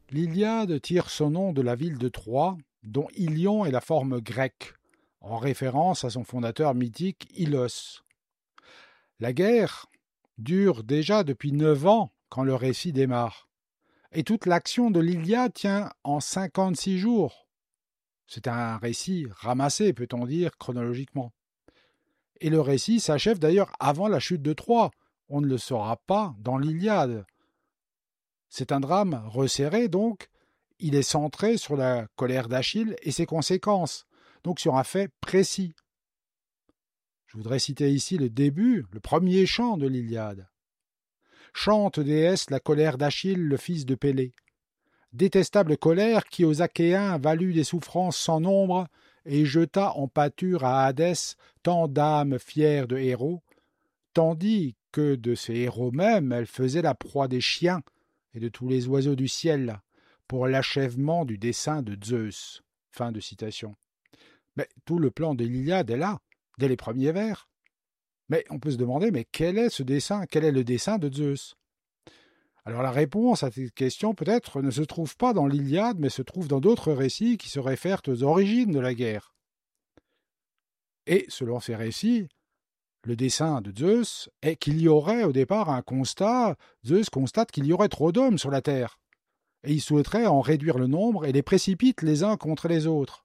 L'Iliade tire son nom de la ville de Troie, dont Ilion est la forme grecque, en référence à son fondateur mythique Ilos. La guerre dure déjà depuis 9 ans quand le récit démarre, et toute l'action de l'Iliade tient en 56 jours. C'est un récit ramassé, peut-on dire, chronologiquement. Et le récit s'achève d'ailleurs avant la chute de Troie. On ne le saura pas dans l'Iliade. C'est un drame resserré, donc. Il est centré sur la colère d'Achille et ses conséquences, donc sur un fait précis. Je voudrais citer ici le début, le premier chant de l'Iliade. Chante, déesse, la colère d'Achille, le fils de Pélée. Détestable colère qui aux Achéens valut des souffrances sans nombre et jeta en pâture à Hadès tant d'âmes fières de héros, tandis que de ces héros mêmes elle faisait la proie des chiens et de tous les oiseaux du ciel, pour l'achèvement du dessein de Zeus. Fin de citation. Mais tout le plan de l'Iliade est là, dès les premiers vers. Mais on peut se demander, mais quel est ce dessein? Quel est le dessein de Zeus? Alors la réponse à cette question, peut-être, ne se trouve pas dans l'Iliade, mais se trouve dans d'autres récits qui se réfèrent aux origines de la guerre. Et, selon ces récits, le dessein de Zeus est qu'il y aurait au départ un constat. Zeus constate qu'il y aurait trop d'hommes sur la terre. Et il souhaiterait en réduire le nombre et les précipite les uns contre les autres.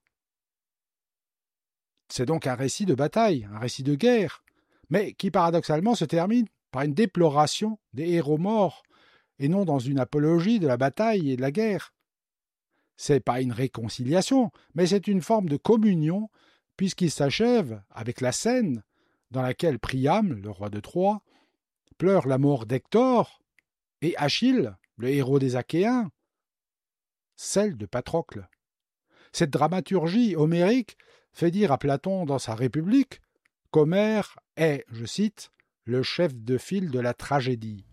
C'est donc un récit de bataille, un récit de guerre, mais qui paradoxalement se termine par une déploration des héros morts, et non dans une apologie de la bataille et de la guerre. C'est pas une réconciliation, mais c'est une forme de communion, puisqu'il s'achève avec la scène dans laquelle Priam, le roi de Troie, pleure la mort d'Hector, et Achille, le héros des Achéens, celle de Patrocle. Cette dramaturgie homérique fait dire à Platon dans sa République qu'Homère est, je cite, le chef de file de la tragédie.